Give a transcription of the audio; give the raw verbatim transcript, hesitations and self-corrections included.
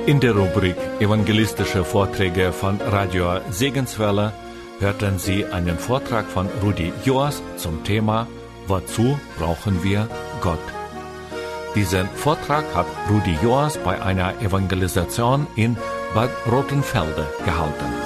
In der Rubrik Evangelistische Vorträge von Radio Segenswelle hörten Sie einen Vortrag von Rudi Joas zum Thema Wozu brauchen wir Gott? Diesen Vortrag hat Rudi Joas bei einer Evangelisation in Bad Rothenfelde gehalten.